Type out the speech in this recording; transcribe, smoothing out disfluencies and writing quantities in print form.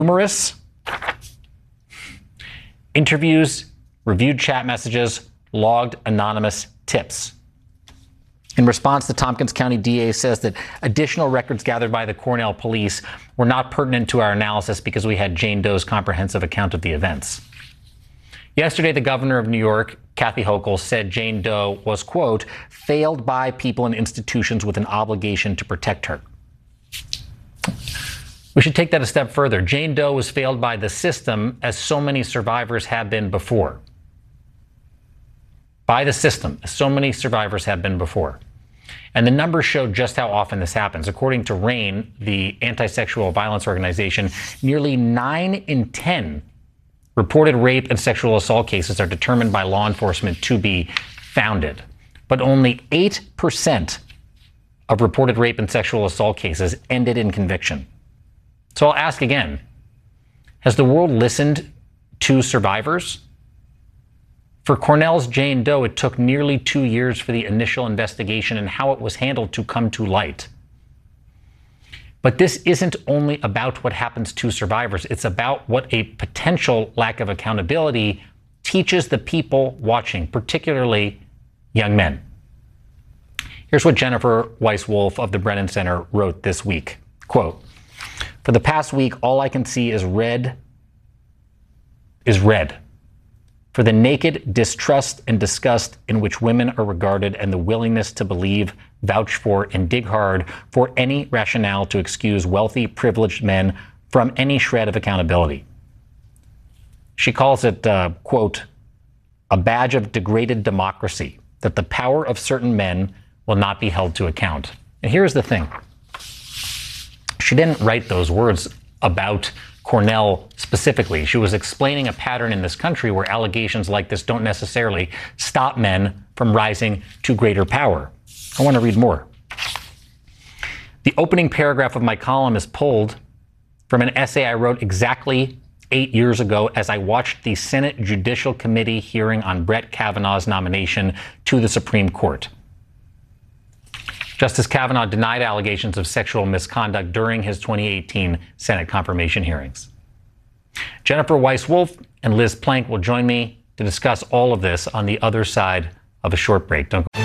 numerous interviews, reviewed chat messages, logged anonymous tips. In response, the Tompkins County DA says that additional records gathered by the Cornell police were not pertinent to our analysis because we had Jane Doe's comprehensive account of the events. Yesterday, the governor of New York, Kathy Hochul, said Jane Doe was, quote, failed by people and institutions with an obligation to protect her. We should take that a step further. Jane Doe was failed by the system, as so many survivors have been before. By the system, as so many survivors have been before. And the numbers show just how often this happens. According to RAINN, the anti-sexual violence organization, nearly 9 in 10 reported rape and sexual assault cases are determined by law enforcement to be founded. But only 8% of reported rape and sexual assault cases ended in conviction. So I'll ask again, has the world listened to survivors? For Cornell's Jane Doe, it took nearly 2 years for the initial investigation and how it was handled to come to light. But this isn't only about what happens to survivors. It's about what a potential lack of accountability teaches the people watching, particularly young men. Here's what Jennifer Weiss-Wolf of the Brennan Center wrote this week. Quote, for the past week, all I can see is red. For the naked distrust and disgust in which women are regarded and the willingness to believe, vouch for, and dig hard for any rationale to excuse wealthy, privileged men from any shred of accountability. She calls it, quote, a badge of degraded democracy, that the power of certain men will not be held to account. And here's the thing. She didn't write those words about Cornell specifically. She was explaining a pattern in this country where allegations like this don't necessarily stop men from rising to greater power. I want to read more. The opening paragraph of my column is pulled from an essay I wrote exactly 8 years ago as I watched the Senate Judicial Committee hearing on Brett Kavanaugh's nomination to the Supreme Court. Justice Kavanaugh denied allegations of sexual misconduct during his 2018 Senate confirmation hearings. Jennifer Weiss-Wolf and Liz Plank will join me to discuss all of this on the other side of a short break. Don't go